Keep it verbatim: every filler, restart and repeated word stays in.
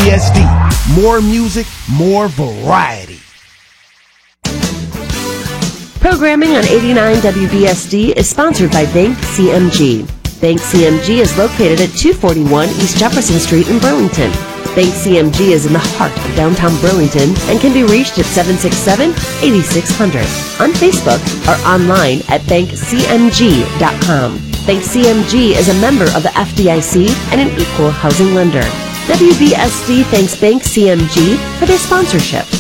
S D. More music, more variety. Programming on eighty-nine W B S D is sponsored by Bank C M G. Bank C M G is located at two forty-one East Jefferson Street in Burlington. Bank C M G is in the heart of downtown Burlington and can be reached at seven six seven, eight six zero zero on Facebook or online at bank c m g dot com. Bank C M G is a member of the F D I C and an equal housing lender. W B S D thanks Bank C M G for their sponsorship.